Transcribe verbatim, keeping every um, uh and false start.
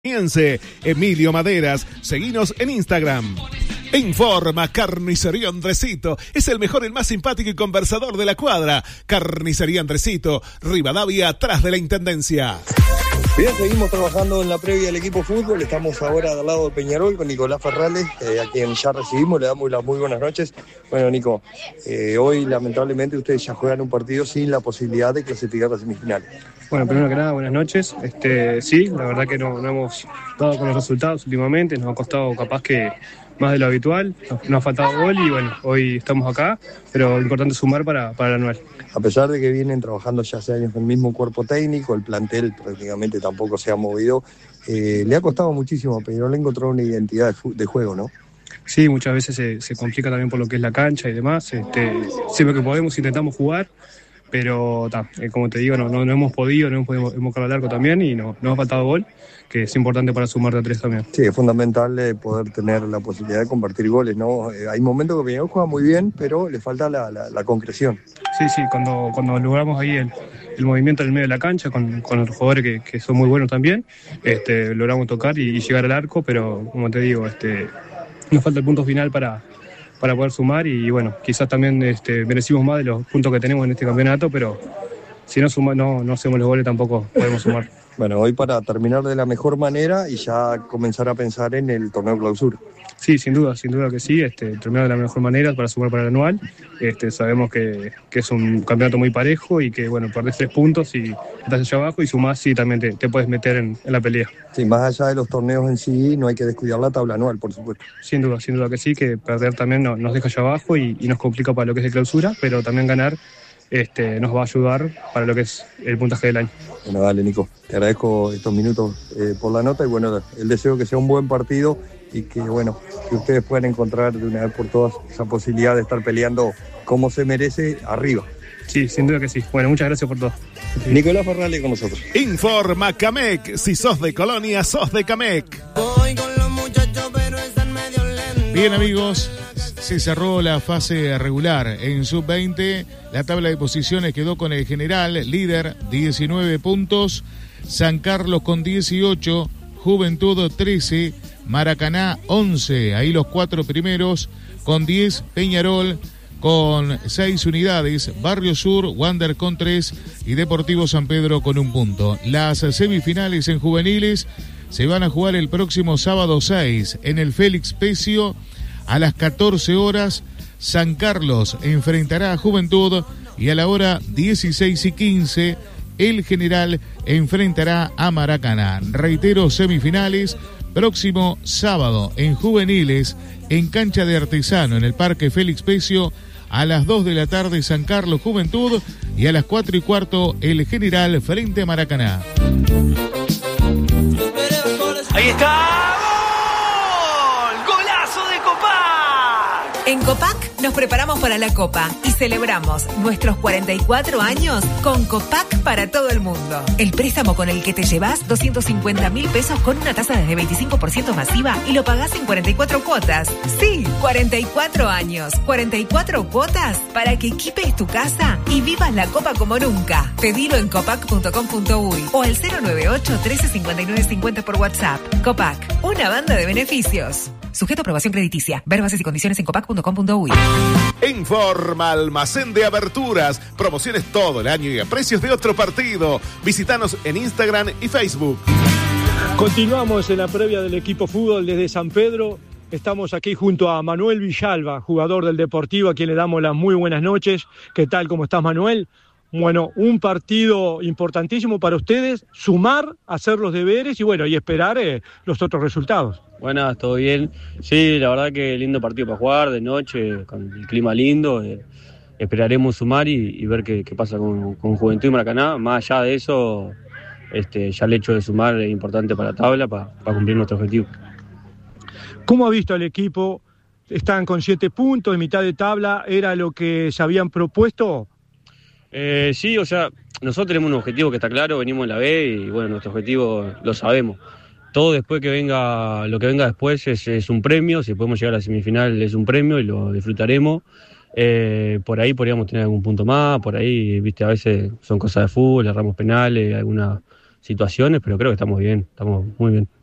Emilio Maderas, seguinos en Instagram. Informa Carnicería Andresito, es el mejor, el más simpático y conversador de la cuadra. Carnicería Andresito, Rivadavia, atrás de la Intendencia. Bien, seguimos trabajando en la previa del equipo fútbol. Estamos ahora al lado de Peñarol con Nicolás Ferrales, eh, a quien ya recibimos. Le damos las muy buenas noches. Bueno, Nico, eh, hoy lamentablemente ustedes ya juegan un partido sin la posibilidad de clasificar a la semifinal. Bueno, primero que nada, buenas noches. Este, sí, la verdad que no, no hemos dado con los resultados últimamente, nos ha costado capaz que más de lo habitual, nos, nos ha faltado gol y bueno, hoy estamos acá, pero lo importante es sumar para, para el anual. A pesar de que vienen trabajando ya hace años con el mismo cuerpo técnico, el plantel prácticamente tampoco se ha movido, eh, le ha costado muchísimo, pero le ha encontrado una identidad de, fu- de juego, ¿no? Sí, muchas veces se, se complica también por lo que es la cancha y demás. Este, siempre que podemos intentamos jugar, pero ta, eh, como te digo, no, no, no hemos podido, no hemos podido hemos al arco también y no, nos ha faltado gol, que es importante para sumar de tres también. Sí, es fundamental eh, poder tener la posibilidad de convertir goles, ¿no? Eh, hay momentos que Peñarol juega muy bien, pero le falta la, la, la concreción. Sí, sí, cuando, cuando logramos ahí el, el movimiento en el medio de la cancha con, con los jugadores que, que son muy buenos también, este, logramos tocar y, y llegar al arco, pero como te digo, este, nos falta el punto final para, para poder sumar y bueno, quizás también este, merecimos más de los puntos que tenemos en este campeonato, pero si no, suma, no, no hacemos los goles tampoco podemos sumar. Bueno, hoy para terminar de la mejor manera y ya comenzar a pensar en el torneo clausura. Sí, sin duda, sin duda que sí, este, terminar de la mejor manera para sumar para el anual. Este, sabemos que, que es un campeonato muy parejo y que, bueno, perdés tres puntos y estás allá abajo y sumás, sí, también te, te puedes meter en, en la pelea. Sí, más allá de los torneos en sí, no hay que descuidar la tabla anual, por supuesto. Sin duda, sin duda que sí, que perder también no, nos deja allá abajo y, y nos complica para lo que es de clausura, pero también ganar este, nos va a ayudar para lo que es el puntaje del año. Bueno, dale, Nico, te agradezco estos minutos eh, por la nota y bueno, el deseo que sea un buen partido y que bueno, que ustedes puedan encontrar de una vez por todas esa posibilidad de estar peleando como se merece arriba. Sí, sin duda que sí. Bueno, muchas gracias por todo. Nicolás Ferrales con nosotros. Informa Camec, si sos de Colonia, sos de Camec. Bien, amigos, se cerró la fase regular en sub veinte. La tabla de posiciones quedó con el general, líder, diecinueve puntos. San Carlos con dieciocho, Juventud trece, Maracaná once. Ahí los cuatro primeros con diez, Peñarol con seis unidades, Barrio Sur, Wander con tres y Deportivo San Pedro con un punto. Las semifinales en juveniles se van a jugar el próximo sábado seis en el Félix Pecio a las catorce horas. San Carlos enfrentará a Juventud y a la hora dieciséis y quince el general enfrentará a Maracaná. Reitero, semifinales próximo sábado en juveniles en cancha de Artesano en el Parque Félix Pecio a las dos de la tarde San Carlos Juventud y a las cuatro y cuarto el general frente a Maracaná. Ahí está. ¡Gol! ¡Golazo de Copac! En Copac nos preparamos para la Copa y celebramos nuestros cuarenta y cuatro años con Copac para todo el mundo. El préstamo con el que te llevas doscientos cincuenta mil pesos con una tasa desde veinticinco por ciento masiva y lo pagás en cuarenta y cuatro cuotas. Sí, cuarenta y cuatro años, cuarenta y cuatro cuotas para que equipes tu casa y vivas la Copa como nunca. Pedilo en copac punto com punto uy o al cero nueve ocho, trece, cincuenta y nueve, cincuenta por WhatsApp. Copac, una banda de beneficios. Sujeto a aprobación crediticia. Ver bases y condiciones en copac punto com punto uy. Informa Almacén de Aberturas, promociones todo el año y a precios de otro partido. Visítanos en Instagram y Facebook. Continuamos en la previa del equipo fútbol desde San Pedro. Estamos aquí junto a Manuel Villalba, jugador del Deportivo, a quien le damos las muy buenas noches. ¿Qué tal? ¿Cómo estás, Manuel? Bueno, un partido importantísimo para ustedes, sumar, hacer los deberes y bueno, y esperar eh, los otros resultados. Buenas, todo bien. Sí, la verdad que lindo partido para jugar, de noche, con el clima lindo. Eh, esperaremos sumar y, y ver qué, qué pasa con, con Juventud y Maracaná. Más allá de eso, este, ya el hecho de sumar es importante para la tabla, para, para cumplir nuestro objetivo. ¿Cómo ha visto al equipo? Están con siete puntos, en mitad de tabla, ¿era lo que se habían propuesto? Eh, sí, o sea, nosotros tenemos un objetivo que está claro, venimos en la B y bueno, nuestro objetivo lo sabemos. Todo después que venga, lo que venga después es, es un premio, si podemos llegar a la semifinal es un premio y lo disfrutaremos. Eh, por ahí podríamos tener algún punto más, por ahí, viste, a veces son cosas de fútbol, erramos penales, algunas situaciones, pero creo que estamos bien, estamos muy bien.